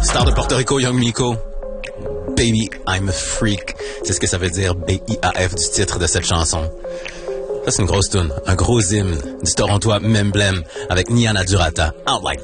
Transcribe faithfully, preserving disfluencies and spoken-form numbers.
star de Porto Rico, Young Miko. Baby, I'm a freak. C'est ce que ça veut dire, B I A F, du titre de cette chanson. Ça, c'est une grosse tune, un gros hymne du Torontois Memblem avec Niana Durata. Out like